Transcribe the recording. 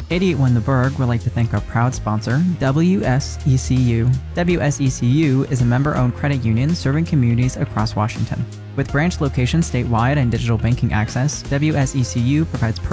881 The Berg would like to thank our proud sponsor, WSECU. WSECU is a member-owned credit union serving communities across Washington. With branch locations statewide and digital banking access, WSECU provides